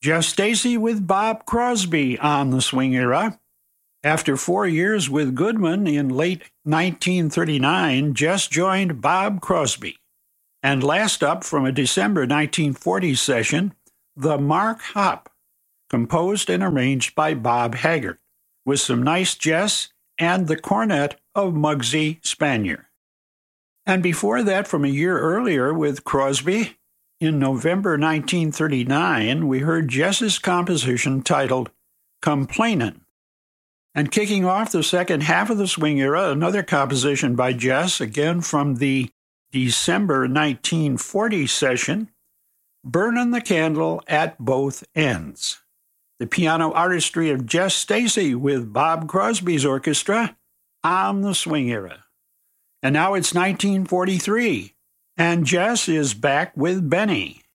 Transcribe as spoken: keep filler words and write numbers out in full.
Jess Stacy with Bob Crosby on the swing era. After four years with Goodman in late nineteen thirty-nine, Jess joined Bob Crosby. And last up from a December nineteen forty session, the Mark Hop, composed and arranged by Bob Haggart, with some nice Jess and the cornet of Muggsy Spanier. And before that, from a year earlier with Crosby, in November nineteen thirty-nine, we heard Jess's composition titled Complainin'. And kicking off the second half of the swing era, another composition by Jess, again from the December nineteen forty session, Burnin' the Candle at Both Ends. The piano artistry of Jess Stacy with Bob Crosby's orchestra on the swing era. And now it's nineteen forty-three, and Jess is back with Benny.